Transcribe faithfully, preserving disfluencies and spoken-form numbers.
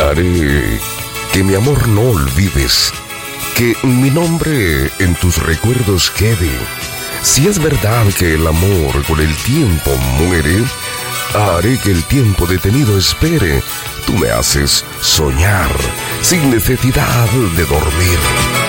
Haré que mi amor no olvides, que mi nombre en tus recuerdos quede. Si es verdad que el amor con el tiempo muere, haré que el tiempo detenido espere. Tú me haces soñar sin necesidad de dormir.